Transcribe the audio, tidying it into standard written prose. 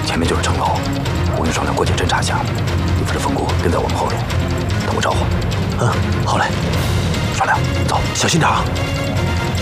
前面就是城楼，我用双梁过界侦查一下，你负责风骨跟在我们后面，等我招呼。 嗯，好嘞。 双梁，走， 小心点啊！